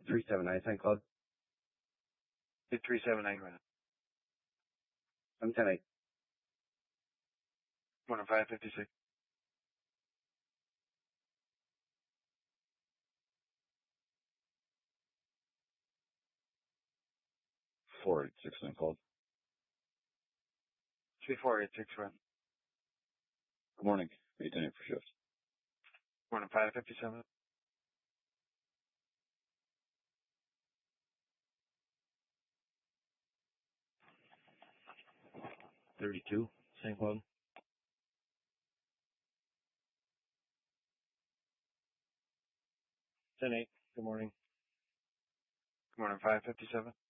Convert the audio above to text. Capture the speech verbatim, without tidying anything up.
three seven nine, Saint Cloud. three seven nine, right. I'm ten eight. Morning, five fifty-six. four eight six, Saint Cloud. three four eight six, right. Good morning. eight ten eight for shift. Morning, five fifty-seven. thirty-two, Saint Cloud. ten eight. Good morning. Good morning, five fifty-seven.